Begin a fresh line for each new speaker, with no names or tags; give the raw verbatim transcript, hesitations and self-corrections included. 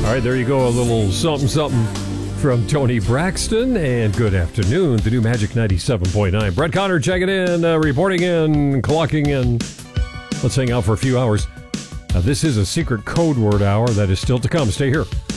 All right, there you go. A little something, something from Tony Braxton. And good afternoon. The new Magic ninety-seven point nine. Brett Connor checking in, uh, reporting in, clocking in. Let's hang out for a few hours. Uh, this is a secret code word hour that is still to come. Stay here.